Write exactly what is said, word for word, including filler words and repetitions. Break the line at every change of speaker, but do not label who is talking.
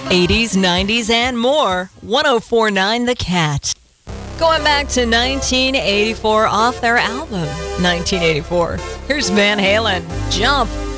eighties, nineties, and more. one oh four point nine The Cat. Going back to nineteen eighty-four off their album, nineteen eighty-four. Here's Van Halen, Jump.